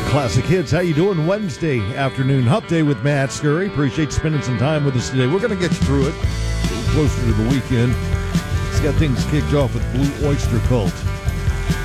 Classic Hits. How you doing? Wednesday afternoon hump day with Matt Scurry. Appreciate spending some time with us today. We're going to get you through it. Getting closer to the weekend. Let's get things kicked off with Blue Oyster Cult.